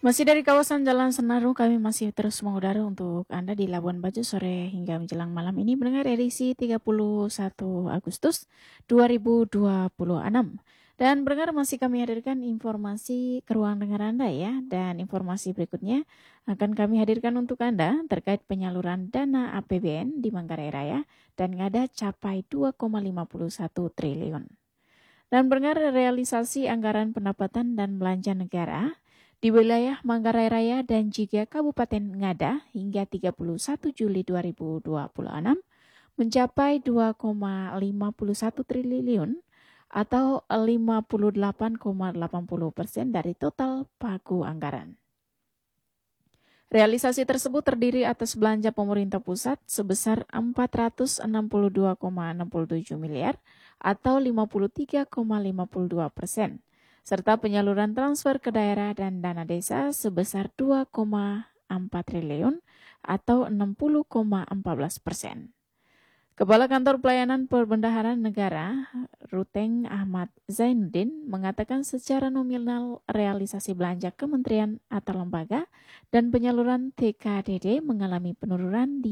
Masih dari kawasan Jalan Senaru, kami masih terus mengudara untuk Anda di Labuan Bajo sore hingga menjelang malam ini mendengar edisi 31 Agustus 2026. Dan pendengar masih kami hadirkan informasi ke ruang dengar Anda ya. Dan informasi berikutnya akan kami hadirkan untuk Anda terkait penyaluran dana APBN di Manggarai Raya dan ngada capai 2,51 triliun. Dan pendengar realisasi anggaran pendapatan dan belanja negara di wilayah Manggarai Raya dan juga Kabupaten Ngada hingga 31 Juli 2026 mencapai 2,51 triliun atau 58,80% dari total pagu anggaran. Realisasi tersebut terdiri atas belanja pemerintah pusat sebesar 462,67 miliar atau 53,52%, serta penyaluran transfer ke daerah dan dana desa sebesar 2,4 triliun atau 60,14%. Kepala Kantor Pelayanan Perbendaharaan Negara, Ruteng Ahmad Zainuddin, mengatakan secara nominal realisasi belanja kementerian atau lembaga dan penyaluran TKDD mengalami penurunan di